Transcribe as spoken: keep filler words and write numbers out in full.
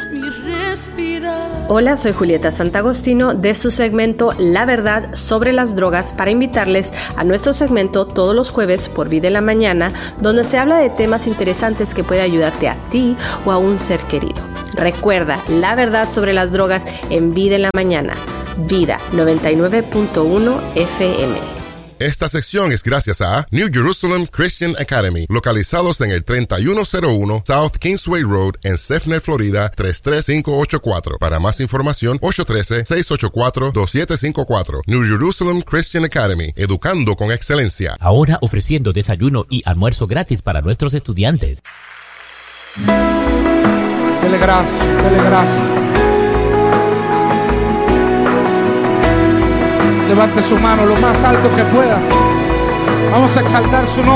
mi respirar. Hola, soy Julieta Santagostino de su segmento La Verdad sobre las drogas para invitarles a nuestro segmento todos los jueves por Vida en la Mañana, donde se habla de temas interesantes que puede ayudarte a ti o a un ser querido. Recuerda, La Verdad sobre las drogas en Vida en la Mañana. Vida noventa y nueve punto uno F M. Esta sección es gracias a New Jerusalem Christian Academy, localizados en el treinta y uno cero uno South Kingsway Road en Sefner, Florida, tres tres cinco ocho cuatro. Para más información, ocho uno tres, seis ocho cuatro, dos siete cinco cuatro. New Jerusalem Christian Academy, educando con excelencia. Ahora ofreciendo desayuno y almuerzo gratis para nuestros estudiantes. Dele gracias, dele gracias. Levante su mano lo más alto que pueda. Vamos a exaltar su nombre.